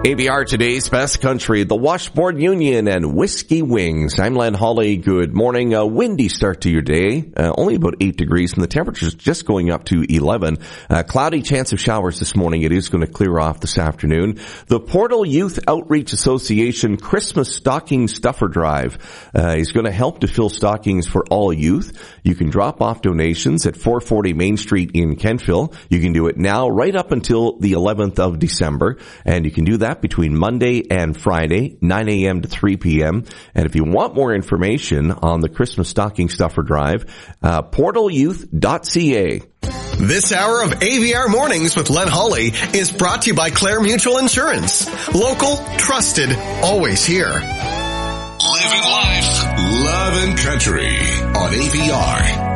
AVR Today's Best Country, the Washboard Union, and Whiskey Wings. I'm Len Hawley. Good morning. A windy start to your day. Only about 8 degrees, and the temperature's just going up to 11. Cloudy chance of showers this morning. It is going to clear off this afternoon. The Portal Youth Outreach Association Christmas Stocking Stuffer Drive is going to help to fill stockings for all youth. You can drop off donations at 440 Main Street in Kentville. You can do it now right up until the 11th of December, and you can do that between Monday and Friday, 9 a.m. to 3 p.m. And if you want more information on the Christmas Stocking Stuffer Drive, portalyouth.ca. This hour of AVR Mornings with Len Hawley is brought to you by Clare Mutual Insurance. Local, trusted, always here. Living life, love and country on AVR.